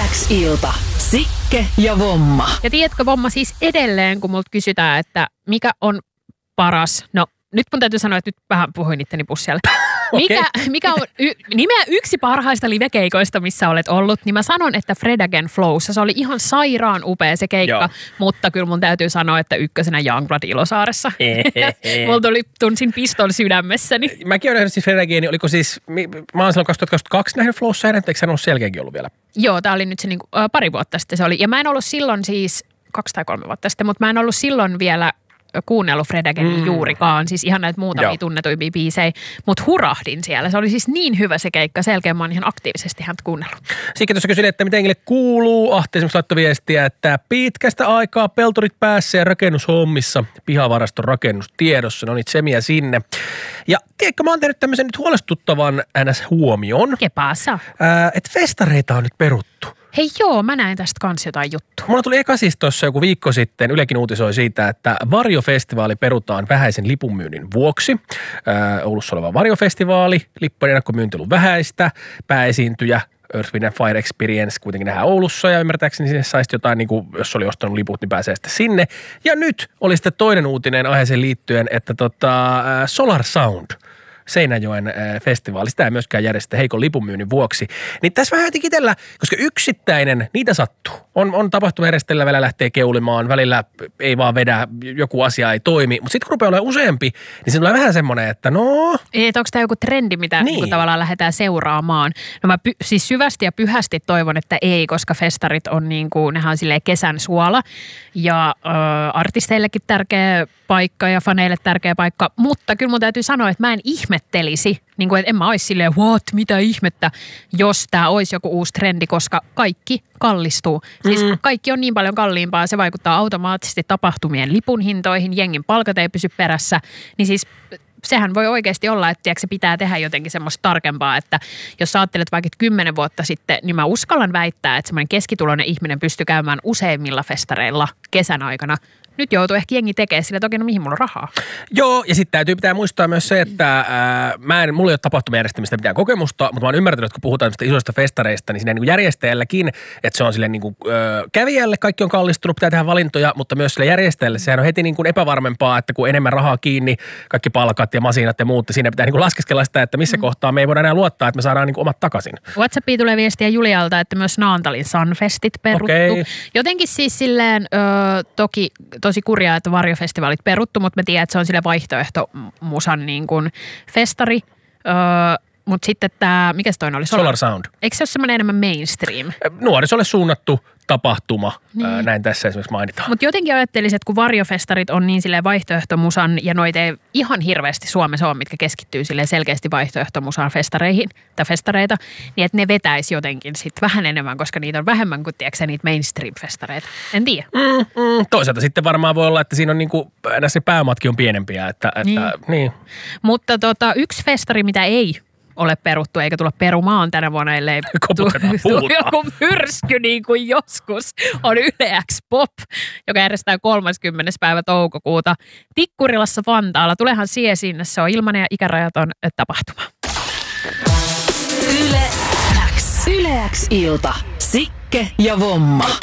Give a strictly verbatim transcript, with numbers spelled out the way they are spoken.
X-ilta. Sikke ja Vomma. Ja tiedätkö, Vomma, siis edelleen, kun multa kysytään, että mikä on paras, no nyt mun täytyy sanoa, että nyt vähän puhuin itteni pussialle. Mikä, okay. mikä on y, nimeä yksi parhaista livekeikoista, missä olet ollut, niin mä sanon, että Fred Again Flowssa. Se oli ihan sairaan upea se keikka, Joo. mutta kyllä mun täytyy sanoa, että ykkösenä Youngblood Ilosaaressa. Mulla tuli, tunsin piston sydämessäni. Mäkin olen nähnyt siis Fred Again, oliko siis, mä oon silloin kaksituhattakaksikymmentäkaksi nähnyt Flowssa, eikö hän ollut selkeäkin ollut vielä? Joo, tää oli nyt se niinku, äh, pari vuotta sitten se oli. Ja mä en ollut silloin siis, kaksi tai kolme vuotta sitten, mutta mä en ollut silloin vielä kuunnellut Fred Againin mm. juurikaan, siis ihan näitä muutamia Joo. tunnetuimpia biisejä, mutta hurahdin siellä. Se oli siis niin hyvä se keikka, selkeä mä oon ihan aktiivisesti häntä kuunnellut. Sikke tuossa kysyin, että miten heille kuuluu. Ahti esimerkiksi laittoi viestiä, että pitkästä aikaa peltorit päässä ja rakennushommissa, pihavaraston rakennustiedossa, no niin tsemiä sinne. Ja tiedätkö, mä oon tehnyt tämmöisen nyt huolestuttavan ns. Huomion. Kepassa. Että festareita on nyt peruttu. Hei joo, mä näin tästä kans jotain juttua. Mulla tuli eka siis tuossa joku viikko sitten, Ylekin uutisoi siitä, että Varjo-festivaali perutaan vähäisen lipunmyynnin vuoksi. Ää, Oulussa oleva Varjo-festivaali, lippujen ennakkomyynti on vähäistä, pääesiintyjä Earth, Wind and Fire Experience kuitenkin nähdään Oulussa ja ymmärtääkseni sinne saisi jotain, niin kuin, jos oli ostanut liput, niin pääsee sitten sinne. Ja nyt oli sitten toinen uutinen aiheeseen liittyen, että tota, Solar Sound Seinäjoen festivaali, sitä ei myöskään järjestetä heikon lipunmyynnin vuoksi. Niin tässä vähän jotenkin itsellä, koska yksittäinen, niitä sattuu. On, on tapahtumajärjestäjällä välillä lähtee keulimaan, välillä ei vaan vedä, joku asia ei toimi. Mutta sitten kun rupeaa olemaan useampi, niin se tulee vähän semmoinen, että no... Ei, että onko tämä joku trendi, mitä niin. Niin tavallaan lähdetään seuraamaan? No mä py, siis syvästi ja pyhästi toivon, että ei, koska festarit on niin kuin, nehän on silleen kesän suola. Ja ö, artisteillekin tärkeä paikka ja faneille tärkeä paikka. Mutta kyllä mun täytyy sanoa, että mä en ihmettelisi, niin kuin, että en mä olisi silleen, what, mitä ihmettä, jos tämä olisi joku uusi trendi, koska kaikki kallistuu. Siis mm. kaikki on niin paljon kalliimpaa, se vaikuttaa automaattisesti tapahtumien lipun hintoihin, jengin palkat ei pysy perässä, niin siis... Sehän voi oikeasti olla, että tiedätkö, se pitää tehdä jotenkin semmoista tarkempaa, että jos sä ajattelet vaikka kymmenen vuotta sitten, niin mä uskallan väittää, että semmoinen keskituloinen ihminen pystyy käymään useimmilla festareilla kesän aikana. Nyt joutuu ehkä jengi tekemään sille, että okei, no mihin mulla on rahaa? Joo, ja sitten täytyy pitää muistaa myös se, että ää, mä en, mulla ei ole tapahtumajärjestämistä mitään kokemusta, mutta mä oon ymmärtänyt, että kun puhutaan isoista festareista, niin siinä niin järjestäjälläkin, että se on silleen niin kuin, ö, kävijälle kaikki on kallistunut, pitää tehdä valintoja, mutta myös sille järjestäjälle sehän on heti niin kuin epävarmempaa, että kun enemmän rahaa kiinni, kaikki palkat ja masinat ja muut, siinä pitää niin kuin laskeskella sitä, että missä mm. kohtaa me ei voida enää luottaa, että me saadaan niin kuin omat takaisin. WhatsAppiin tulee viestiä Julialta, että myös Naantalin Sunfestit peruttu. Okay. Jotenkin siis silleen ö, toki tosi kurjaa, että Varjo-festivaalit peruttu, mutta mä tiedän, että se on sille vaihtoehto musan niin kuin festari. Öö, mutta sitten tämä, mikä se toinen oli? Solar, Solar Sound. Eikö se ole semmoinen enemmän mainstream? Nuorisolle suunnattu tapahtuma, niin. Ää, näin tässä esimerkiksi mainitaan. Mutta jotenkin ajattelisin, että kun Varjo-festarit on niin silleen vaihtoehtomusan ja noita ei ihan hirveästi Suomessa ole, mitkä keskittyy silleen selkeästi vaihtoehtomusan festareihin tai festareita, niin että ne vetäisi jotenkin sitten vähän enemmän, koska niitä on vähemmän kuin tiedätkö niitä mainstream-festareita. En tiedä. Mm, mm, toisaalta sitten varmaan voi olla, että siinä on niinku, näissä pääomatkin on pienempiä. Että, että, niin. niin. Mutta tota, yksi festari, mitä ei ole peruttu eikä tulla perumaan tänä vuonna, ellei tule joku myrsky niin kuin joskus on Yle X Pop, joka järjestää kolmaskymmenes päivä toukokuuta Tikkurilassa Vantaalla. Tulehan siihen sinne, se on ilmainen ja ikärajaton tapahtuma. Yle X. Yle X ilta. Sikke ja Vomma.